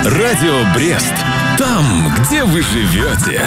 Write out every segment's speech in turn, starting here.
Радио Брест. Там, где вы живете.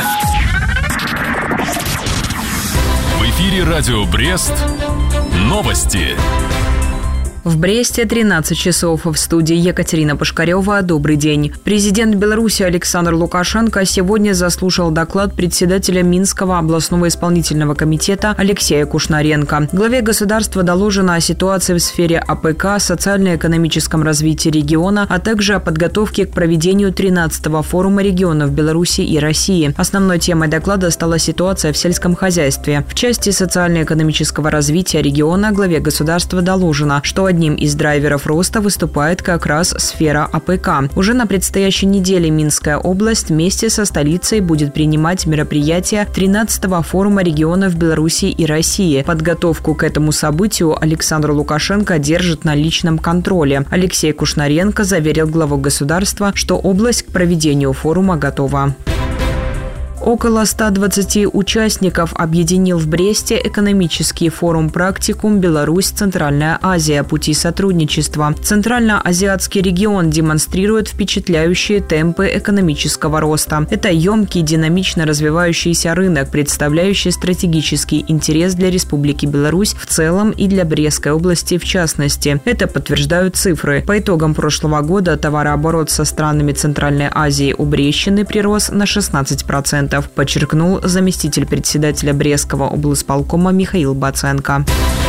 В эфире Радио Брест. Новости. В Бресте 13 часов. В студии Екатерина Пушкарева. Добрый день. Президент Беларуси Александр Лукашенко сегодня заслушал доклад председателя Минского областного исполнительного комитета Алексея Кушнаренко. Главе государства доложено о ситуации в сфере АПК, социально-экономическом развитии региона, а также о подготовке к проведению 13-го форума регионов Беларуси и России. Основной темой доклада стала ситуация в сельском хозяйстве. В части социально-экономического развития региона главе государства доложено, что одним из драйверов роста выступает как раз сфера АПК. Уже на предстоящей неделе Минская область вместе со столицей будет принимать мероприятия 13-го форума регионов Беларуси и России. Подготовку к этому событию Александр Лукашенко держит на личном контроле. Алексей Кушнаренко заверил главу государства, что область к проведению форума готова. Около 120 участников объединил в Бресте экономический форум «Практикум. Беларусь. Центральная Азия. Пути сотрудничества». Центрально-азиатский регион демонстрирует впечатляющие темпы экономического роста. Это емкий, динамично развивающийся рынок, представляющий стратегический интерес для Республики Беларусь в целом и для Брестской области в частности. Это подтверждают цифры. По итогам прошлого года товарооборот со странами Центральной Азии у брестчины прирос на 16%. Подчеркнул заместитель председателя Брестского облисполкома Михаил Баценко.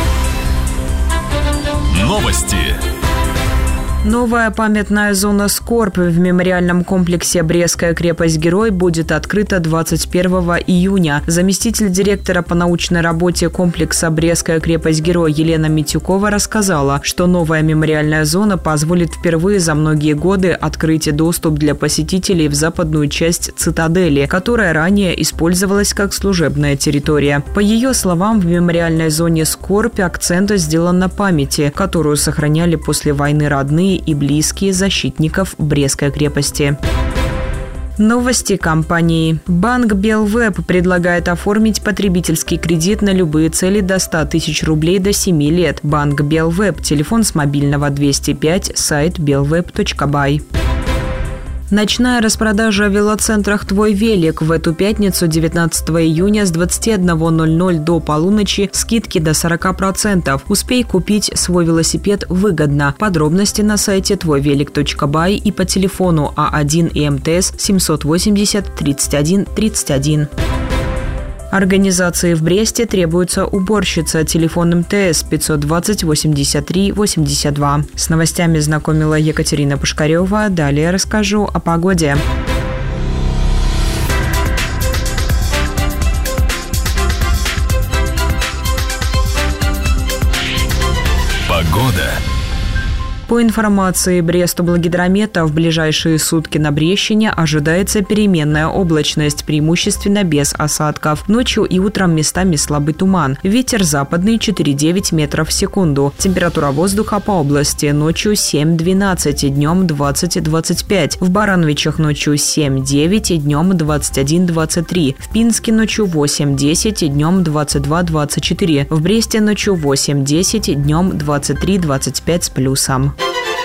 Новости. Новая памятная зона «Скорбь» в мемориальном комплексе «Брестская крепость-герой» будет открыта 21 июня. Заместитель директора по научной работе комплекса «Брестская крепость-герой» Елена Митюкова рассказала, что новая мемориальная зона позволит впервые за многие годы открыть доступ для посетителей в западную часть цитадели, которая ранее использовалась как служебная территория. По ее словам, в мемориальной зоне «Скорбь» акцент сделан на памяти, которую сохраняли после войны родные и близкие защитников Брестской крепости. Новости компании. Банк Белвеб предлагает оформить потребительский кредит на любые цели до 100 тысяч рублей до 7 лет. Банк Белвеб. Телефон с мобильного 205, сайт belweb.by. Ночная распродажа в велоцентрах «Твой велик». В эту пятницу, 19 июня, с 21:00 до полуночи скидки до 40%. Успей купить свой велосипед выгодно. Подробности на сайте твойвелик.бай и по телефону А1 и МТС 780 31 31. Организации в Бресте требуется уборщица. Телефон МТС 520 83 82. С новостями знакомила Екатерина Пушкарева. Далее расскажу о погоде. Погода. По информации Брестоблгидромета, в ближайшие сутки на Брестщине ожидается переменная облачность, преимущественно без осадков. Ночью и утром местами слабый туман. Ветер западный 4,9 метров в секунду. Температура воздуха по области: ночью 7-12, днем 20-25. В Барановичах ночью 7-9, днем 21-23. В Пинске ночью 8-10, днем 22-24. В Бресте ночью 8-10, днем 23-25 с плюсом.